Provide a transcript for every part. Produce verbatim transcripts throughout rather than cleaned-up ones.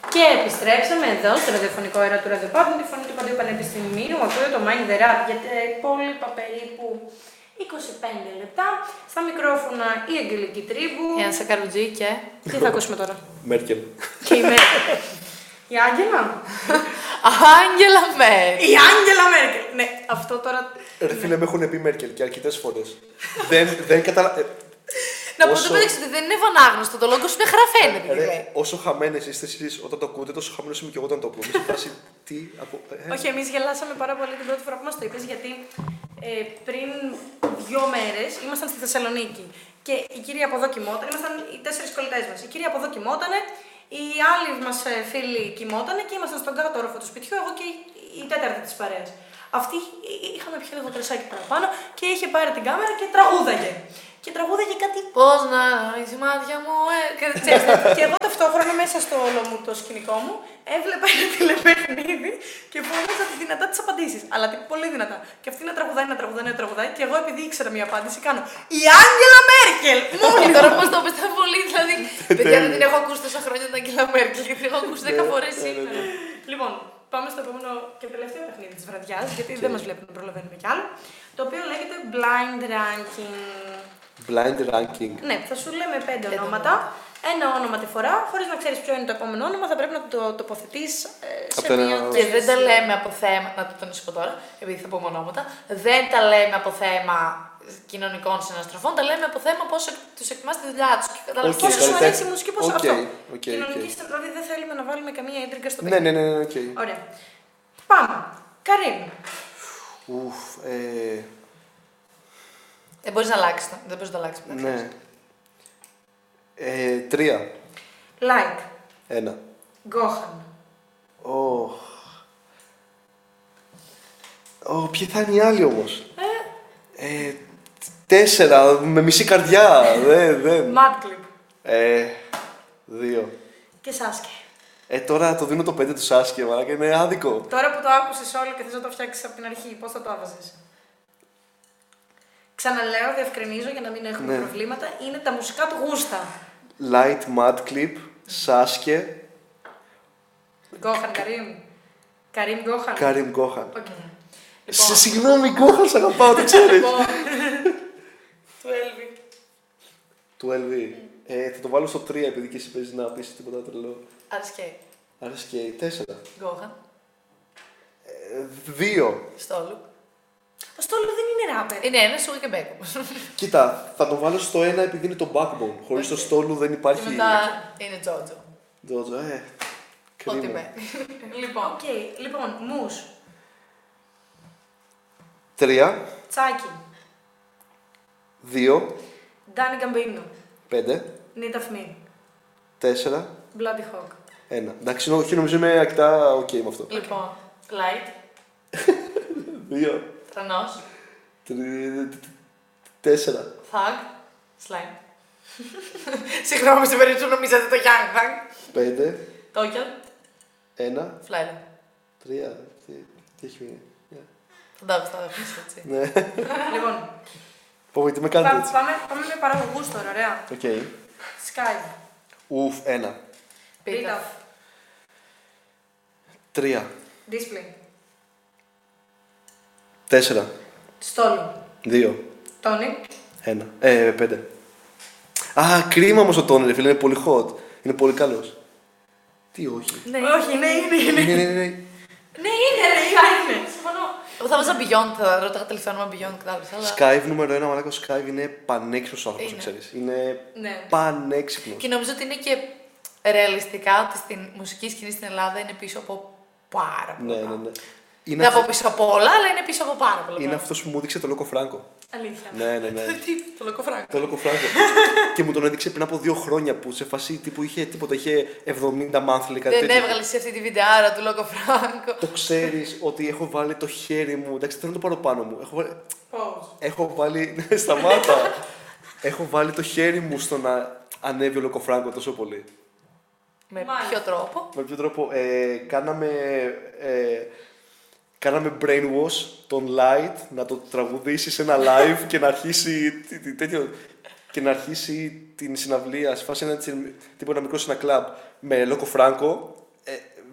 Και επιστρέψαμε εδώ στο ραδιοφωνικό αέρα του Ραδιοπάντου, τη φωνή του Παντίου Πανεπιστημίου. Ακούτε το Mind the Rap για τα υπόλοιπα περίπου είκοσι πέντε λεπτά. Στα μικρόφωνα η Αγγελική Τρίμπου. Η Άνσα Καρουτζή και. Τι θα ακούσουμε τώρα? Μέρκελ. Και η Μέρκελ. Η Άγγελα. Άγγελα Μέρκελ. Η Άγγελα Μέρκελ. Ναι, αυτό τώρα. Ρε φίλε, με έχουν πει Μέρκελ και αρκετές φορές. δεν δεν καταλαβαίνω. Να πω το μεταξύ ότι δεν είναι βανάγνωστο, το λόγο σου είναι γραφένεται. Ρε, όσο χαμένες είστε εσείς όταν το ακούτε, τόσο χαμένος είμαι και εγώ όταν το ακούω. Φάση, τι, από, ε. Όχι, εμείς γελάσαμε πάρα πολύ την πρώτη φορά που μας το είπες, γιατί ε, πριν δύο μέρες ήμασταν στη Θεσσαλονίκη και η κυρία από εδώ κοιμόταν, ήμασταν οι τέσσερις κολλητές μας. Η κυρία από εδώ κοιμότανε, οι άλλοι μας ε, φίλοι κοιμότανε και ήμασταν στον κάτω όροφο του σπιτιού, εγώ και η, η τέταρτη της παρέας. Αυτή είχαμε πιει λίγο κρασάκι παραπάνω και είχε πάρει την κάμερα και τραγούδαγε. Και τραγούδαγε κάτι. Πώς να η μάτια μου, ε, και ξέρεις. Και εγώ ταυτόχρονα μέσα στο όλο μου το σκηνικό μου έβλεπα ένα τηλεπαιχνίδι και φώναζα τη δυνατά τις απαντήσεις. Αλλά πολύ δυνατά. Και αυτή να τραγουδάει, να τραγουδάει, να τραγουδάει. Και εγώ επειδή ήξερα μία απάντηση κάνω η Άγγελα Μέρκελ! Και τώρα που μας το πες πολύ, δηλαδή. Παιδιά, δεν την έχω ακούσει τόσα χρόνια την Άγγελα Μέρκελ και την έχω ακούσει δέκα φορές σήμερα. Λοιπόν, πάμε στο επόμενο και τελευταίο παιχνίδι της βραδιάς, γιατί δεν μας βλέπουν να προλαβαίνουμε κι άλλο. Το οποίο λέγεται Blind Ranking. Blind ranking. Ναι, θα σου λέμε πέντε ονόματα. Ένα όνομα τη φορά, χωρίς να ξέρεις ποιο είναι το επόμενο όνομα, θα πρέπει να το τοποθετείς ε, σε ένα... μία. Και δεν τα λέμε από θέμα. Να το τονίσω τώρα, επειδή θα πούμε ονόματα. Δεν τα λέμε από θέμα κοινωνικών συναστροφών, τα λέμε από θέμα πώς τους εκτιμάς τη δουλειά τους. Okay, πόσο σου αρέσει η μουσική, πόσο okay, αυτό. Okay, Κοινωνική okay. συναστροφή, δεν θέλουμε να βάλουμε καμία ίντρικα στο Ναι, παιδί. ναι, ναι, ναι, okay. Ωραία. Πάμε. Καρύμ. Ουφ, ε... Δεν μπορείς να αλλάξεις. Δεν μπορείς να αλλάξεις. Ναι. Ε, τρία. Like. Ένα. Γκόχαν. Ωχ. Ω, ποιοι θα είναι οι άλλοι όμως. Ε. Ε, τέσσερα, με μισή καρδιά. δεν, δεν. Madclip. Ε, δύο. Και Σάσκε. Ε, τώρα το δίνω το πέντε του Σάσκε, μαλάκα, είναι άδικο. Τώρα που το άκουσες όλο και θες να το φτιάξεις από την αρχή, πώς θα το έβαζες? Ξαναλέω, διευκρινίζω για να μην έχουμε ναι. προβλήματα, είναι τα μουσικά του γούστα. Light Madclip, Σάσκε. Γκόχαν, Καρύμ. Καρύμ Γκόχαν. Καρύμ Γκόχαν. Okay. Λοιπόν. Σε συγγνώμη, Γκόχαν, σ' αγαπάω, το ξέρεις. Του Έλβη. Του Έλβη. Ε, θα το βάλω στο τρία επειδή και εσύ παίζεις να πεις τίποτα τρελό. Αρσκέι. Αρσκέι, τέσσερα. Γκόχαν. Ε, δύο. Στόλου. Ο Στόλου δεν είναι ράπερ. Είναι ένα σου και μπέκο. Κοίτα, θα το βάλω στο ένα επειδή είναι το backbone. Χωρίς okay. το Στόλου δεν υπάρχει. Και μετά είναι Τζότζο. Τζότζο, ε. Ό,τι μένει. Λοιπόν. Οκ, okay. Λοιπόν, Μους. Τρία. Τσάκι. Δύο. Ντάνι Γκαμπίνο. Πέντε. Νίτα Φμή. Τέσσερα. Bloody Hawk. Ένα. Εντάξει, όχι, νομίζω είμαι αρκετά οκ okay με αυτό. Λοιπόν, Light. Δύο. Τρανός. Τέσσερα. Thug. Slime. Συγγνώμη, σε περίπτωση νομίζατε το Young Thug. Πέντε. Τόκιον. Ένα. Φλάιλα. Τρία. Τι, τι έχει μείνει. Θα τα θα αφήσω έτσι. Ναι. Λοιπόν. Πω, τι με κάνετε έτσι. Πάμε, πάμε με παραγωγούς τώρα, ωραία. Οκ. Okay. Sky. Ουφ, ένα. Πίτα. Τρία. Display. Τέσσερα. Στόλου. Δύο. Τόνι. Ένα. Ε, πέντε. Α, κρίμα όμως ο Τόνι, ρε φίλε, είναι πολύ hot. Είναι πολύ καλός. Τι όχι. Ναι, όχι, ναι, είναι, είναι. Ναι, ναι, ναι. Ναι, είναι, ρε, είναι. Συμφωνώ. Εγώ θα βάζα Beyond, θα ρώταγα τελευταίο όνομα Beyond κατάλαβες. Skype νούμερο ένα, μαλάκα, ο Skype είναι πανέξυπνος άνθρωπος, να ξέρεις. Είναι ναι. πανέξυπνος. Και νομίζω ότι είναι και ρεαλιστικά ότι στην μουσική σκηνή στην Ελλάδα είναι πίσω από πάρα πολλά. Ναι, ναι, ναι. Είναι δεν αυτό... από πίσω από όλα, αλλά είναι πίσω από πάρα πολλά. Είναι αυτός που μου έδειξε το Λόκο Φράγκο. Αλήθεια. Ναι, ναι, ναι. Τι, το Λόκο Φράγκο. Το Λόκο Φράγκο. Και μου τον έδειξε πριν από δύο χρόνια που σε φασί τύπου είχε τίποτα, είχε εβδομήντα monthly κάτι δεν έβγαλε σε αυτή τη βιντεάρα του Λόκο Φράγκο. Το ξέρεις ότι έχω βάλει το χέρι μου. Εντάξει, θέλω να το πάρω πάνω μου. Έχω βάλει. Πώς. Έχω βάλει. Σταμάτα. Έχω βάλει το χέρι μου στο να ανέβει ο Λόκο Φράγκο τόσο πολύ. Με ποιο τρόπο? Με ποιο τρόπο. Ε, κάναμε. Ε, Κάναμε brainwash τον Light να το τραγουδήσει σε ένα live και να αρχίσει τέτοιο, και να αρχίσει την συναυλία σε φάση ένα, τίποτα μικρό σε ένα κλαμπ με Λόκο Φράγκο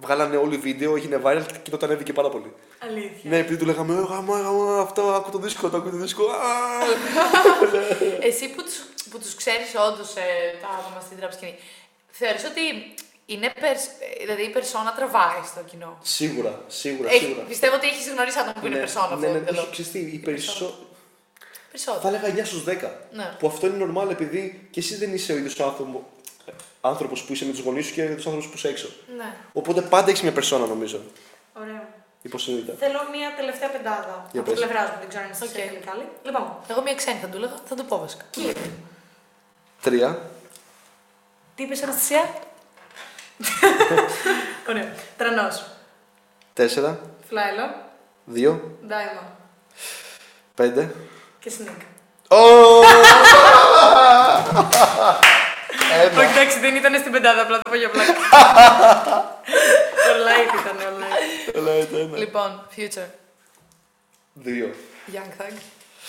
βγάλανε όλοι βίντεο, έγινε viral και τότε ανέβηκε πάρα πολύ. Αλήθεια. Ναι, επειδή του λέγαμε, «Ε, γαμώ, γαμώ, αυτό, άκου το δίσκο, το άκου το δίσκο». Α! Εσύ που τους, που τους ξέρεις όντως ε, τα άτομα στην τραπ σκηνή, θεωρείς ότι είναι περσ, δηλαδή η περσόνα τραβάει στο κοινό? Σίγουρα, σίγουρα, Έχει, σίγουρα. Πιστεύω ότι έχεις γνωρίσει άτομα που είναι περσόνα. Ναι, ναι, αυτό, ναι, τελώς. ξέρεις τι, οι περισσο... Περισσότερο. Θα έλεγα εννιά στους δέκα. Ναι. Που αυτό είναι normal επειδή και εσύ δεν είσαι ο ίδιος άνθρωπο, άνθρωπος που είσαι με τους γονείς σου και τους άνθρωπους που είσαι έξω. Ναι. Οπότε πάντα έχεις μια περσόνα, νομίζω. Ωραία. Υποσυνείδητα. Θέλω μία τελευταία πεντάδα. Για Από την πες. πλευρά μου, δεν ξέρω αν είσαι Οκ. okay. καλή. Λοιπόν, Εγώ μια ξένη θα του έλεγα, θα του πω βασικά. Κύρ. Τρία. Τι είπες, Αναστασία? Ωραία. Τρανός. Τέσσερα. Φλάιλο. Δύο. Ντάιμα. Πέντε. Και Σνίκ. Ένα. Όχι, εντάξει, δεν ήταν στην πεντάδα, απλά το πω για πλάκα. Το light ήταν, ο light. Έλα, ένα, ένα. Λοιπόν, Future. Δύο. Young Thug.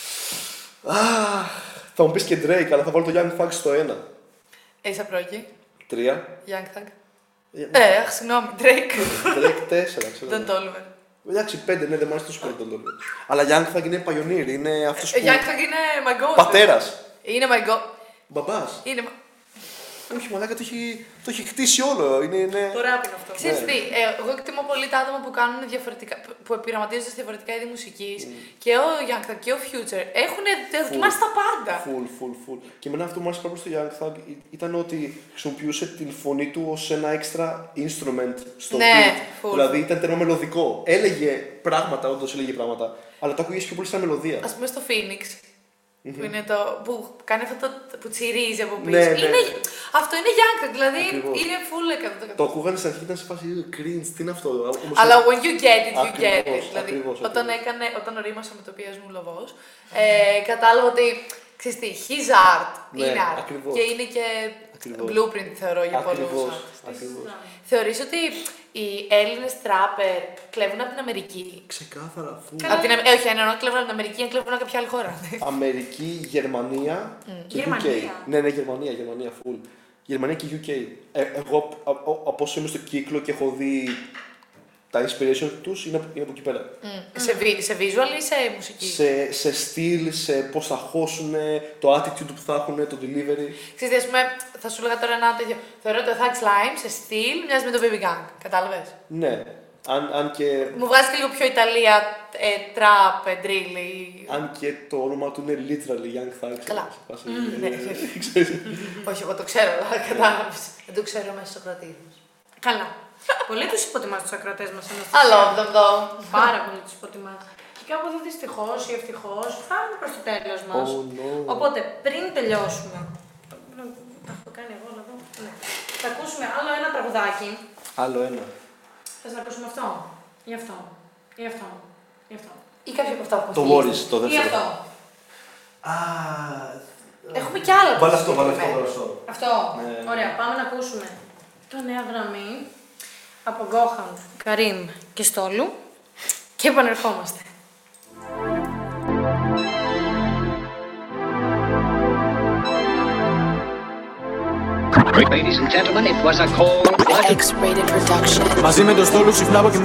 Αχ, θα μου πεις και Drake, αλλά θα βάλω το Young Thug στο ένα. Ace Rocky. Τρία. Young Thug. Yeah. Ε, αχ, συγγνώμη, Drake. Drake τέσσερα, ξέρω. Don Toliver. Εντάξει, πέντε, ναι, δεν μου αρέσει τόσο πολύ τον Toliver. Αλλά Young Thug είναι pioneer, είναι αυτός Ε, που... Young Thug είναι my god. Πατέρας. Είναι my god. Μπαμπάς. Είναι... Όχι, μαλάκα, το έχει, το έχει χτίσει όλο. Είναι, είναι... Το rap είναι αυτό. Ξέρεις Ναι. τι, ε, εγώ εκτιμώ πολύ τα άτομα που κάνουν διαφορετικά, που επειραματίζονται σε διαφορετικά είδη μουσικής. Και ο Young Thug και ο Future έχουν δοκιμάσει τα πάντα. Full, full, full. Και εμένα αυτό που μου άρεσε πάρα πολύ στο Young Thug ήταν ότι χρησιμοποιούσε την φωνή του ως ένα extra instrument στο Ναι, beat. full. Δηλαδή ήταν τερμα μελωδικό. Έλεγε πράγματα, όντως έλεγε πράγματα, αλλά το ακούγες πιο πολύ σαν μελωδία. Ας πούμε στο Phoenix, που, είναι το, που κάνει αυτό το που τσιρίζει από πίσω. Ναι, ναι. Είναι, αυτό είναι Young Thug, δηλαδή Ακριβώς. είναι full εκατό τοις εκατό. Το ακούγανε στην αρχή, ήταν σε φάση «Ε, cringe, τι είναι αυτό». Όμως Αλλά είναι- when you get it, you get it. Ακριβώς, Δηλαδή, ακριβώς, όταν, ακριβώς. έκανε, όταν ορίμασα με το πιες μου λοβός, ε, κατάλαβα ότι ξέρεις τι, his art Ναι, είναι art. ακριβώς. Και είναι και Ακριβώς. blueprint θεωρώ για πολλούς Ακριβώς, artists. ακριβώς. Θεωρείς ότι οι Έλληνες τράπερ κλέβουν από την Αμερική? Ξεκάθαρα, full. Από την, Αμ- ε, όχι, εννοώ κλέβουν από την Αμερική, αν κλέβουν από κάποια άλλη χώρα. Αμερική, Γερμανία και Γερμανία. γιου κέι. Ναι, ναι, Γερμανία, Γερμανία, full. Γερμανία και γιου κέι. Ε, εγώ α- α- από όσο είμαι στο κύκλο και έχω δει τα inspiration τους, είναι, από- είναι από εκεί πέρα. Mm. Σε, vi- σε visual ή σε μουσική? Σε, σε στυλ, σε πώς θα χώσουν, το attitude που θα έχουν, το delivery. Ξέρετε, ας πούμε, θα σου έλεγα τώρα ένα τέτοιο. Θεωρώ το Thug Slime σε στυλ μοιάζει με το Baby Gang. Κατάλαβες? Ναι, αν, αν, και, Μου βγάζει και λίγο πιο Ιταλία, ε, trap, ε, drill. ή- αν και το όνομα του είναι literally Young Thug. Καλά. σε φάση, ναι. ε, ξέρεις. Όχι, εγώ το ξέρω, αλλά κατάλαβες. Δεν το ξέρω μέσα στο κρατήριο. Καλά. Πολύ τους υποτιμάς τους ακροατές μας. Αναστασία. I love them though. Πάρα πολύ τους υποτιμάς. Και κάπου εδώ δυστυχώς ή ευτυχώς φτάνουμε προς το τέλος μας. Oh, no. Οπότε πριν τελειώσουμε. Τα έχω κάνει εγώ όλα εδώ. Ναι. Θα ακούσουμε άλλο ένα τραγουδάκι. Άλλο ένα. Θες να ακούσουμε αυτό, ή αυτό, ή αυτό, ή αυτό. Ή κάποιο από αυτά που Το έχουμε Worries, το Ή δεύτερο. αυτό. Α, Έχουμε κι άλλα. βάλε που αυτό, βάλε αυτό, συγκεκριμένα. βάλε αυτό. Αυτό. Ναι, ναι. Ωραία, πάμε να ακούσουμε το Νέα Γραμμή από Γκόχαντ, Καρίμ και Στόλου και επανερχόμαστε. Ladies and gentlemen, it was a cold-blooded X-rated production. Μαζί με το στόλο ξυπνάω και